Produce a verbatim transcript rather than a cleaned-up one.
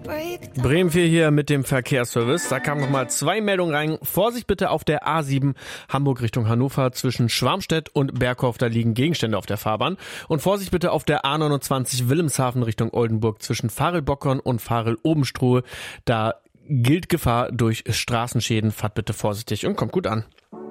Bremen vier hier mit dem Verkehrsservice. Da kamen nochmal zwei Meldungen rein. Vorsicht bitte auf der A sieben Hamburg Richtung Hannover zwischen Schwarmstedt und Berghof. Da liegen Gegenstände auf der Fahrbahn. Und Vorsicht bitte auf der A neunundzwanzig Wilhelmshaven Richtung Oldenburg zwischen Farel-Bockern und Farel-Obenstruhe. Da gilt Gefahr durch Straßenschäden. Fahrt bitte vorsichtig und kommt gut an.